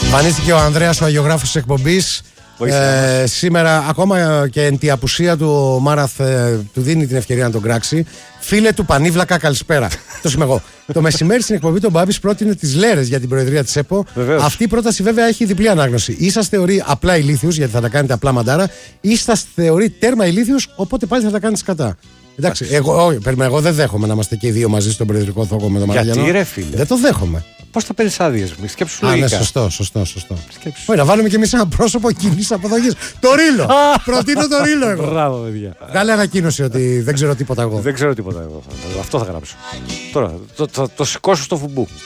Εμφανίστηκε ο Ανδρέας, ο αγιογράφος της εκπομπής. Σήμερα, ακόμα και εν τη απουσία του, ο Μάραθ του δίνει την ευκαιρία να τον κράξει. Φίλε του Πανίβλακα, καλησπέρα. Το είμαι εγώ. Το μεσημέρι στην εκπομπή τον Μπάμπης πρότεινε τις λέρες για την προεδρία της ΕΠΟ. Βεβαίως. Αυτή η πρόταση βέβαια έχει διπλή ανάγνωση. Ή σας θεωρεί απλά ηλίθιους, γιατί θα τα κάνετε απλά μαντάρα, ή σας θεωρεί τέρμα ηλίθιους, οπότε πάλι θα τα κάνετε κατά. Εντάξει, εγώ δεν δέχομαι να είμαστε και οι δύο μαζί στον προεδρικό θόκο με τον Μαραγιανό. Γιατί ρε φίλε. Δεν το δέχομαι. Πώς θα παίρνεις άδειες μου, σκέψου λογικά. Ναι, σωστό. Όχι, να βάλουμε κι εμείς ένα πρόσωπο κοινής αποδοχής. Το Ρήλο! Προτείνω το Ρήλο εγώ. Μπράβο, παιδιά. Βγάλε ανακοίνωση ότι δεν ξέρω τίποτα εγώ. Δεν ξέρω τίποτα εγώ. Αυτό θα γράψω. Τώρα, το σηκώσω στο φουμπού.